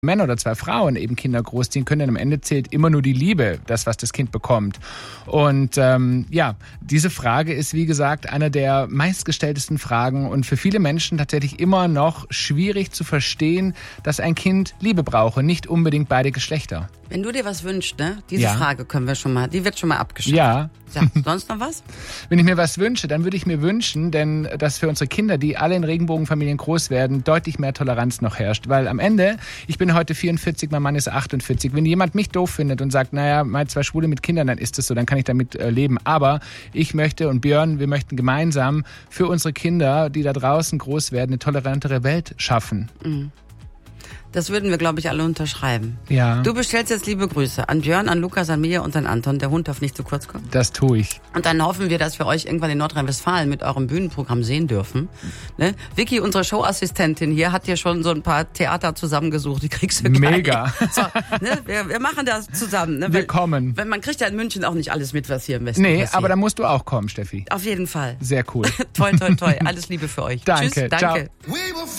Männer oder 2 Frauen eben Kinder großziehen können, denn am Ende zählt immer nur die Liebe, das, was das Kind bekommt. Und diese Frage ist, wie gesagt, eine der meistgestelltesten Fragen und für viele Menschen tatsächlich immer noch schwierig zu verstehen, dass ein Kind Liebe brauche, nicht unbedingt beide Geschlechter. Wenn du dir was wünschst, ne? Diese Frage die wird schon mal abgeschafft. Ja. Sonst noch was? Wenn ich mir was wünsche, dann würde ich mir wünschen, denn dass für unsere Kinder, die alle in Regenbogenfamilien groß werden, deutlich mehr Toleranz noch herrscht. Weil am Ende, ich bin heute 44, mein Mann ist 48. Wenn jemand mich doof findet und sagt, naja, mal 2 Schwule mit Kindern, dann ist es so, dann kann ich damit leben. Aber ich möchte und Björn, wir möchten gemeinsam für unsere Kinder, die da draußen groß werden, eine tolerantere Welt schaffen. Mhm. Das würden wir, glaube ich, alle unterschreiben. Ja. Du bestellst jetzt liebe Grüße an Björn, an Lukas, an Mia und an Anton. Der Hund darf nicht zu kurz kommen. Das tue ich. Und dann hoffen wir, dass wir euch irgendwann in Nordrhein-Westfalen mit eurem Bühnenprogramm sehen dürfen. Ne? Vicky, unsere Showassistentin hier, hat dir schon so ein paar Theater zusammengesucht. Die kriegst du gleich. Mega. So, ne? wir machen das zusammen. Ne? Wir kommen. Weil man kriegt ja in München auch nicht alles mit, was hier im Westen passiert. Aber da musst du auch kommen, Steffi. Auf jeden Fall. Sehr cool. Toi, toi, toi. Alles Liebe für euch. Danke. Tschüss. Danke. Ciao.